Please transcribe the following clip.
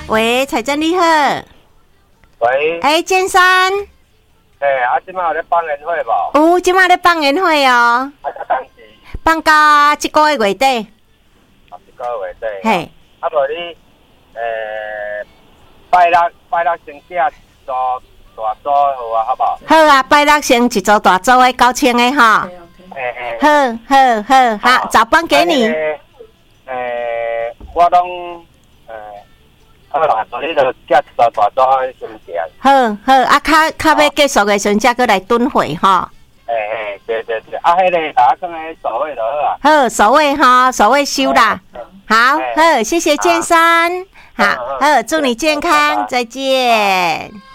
喂，彩珍你好。 喂， 建山。 即摆有咧放年会无？ 有，即摆咧放年会哦。 到当时？ 放到这个月底。 这个月底。 嘿。 无你拜六先寄大组好啊，好不好？ 好啊，拜六先一组大组的9000的哈。好，早班给你。 我拢好啦，所以就寄一组大组的先寄。 好，啊，较要结束的时阵，再过来蹲会哈。 对，啊，迄个打算的所谓就好啊。 好，所谓哈，所谓收啦。好，谢谢建山。好，祝你健康，再见。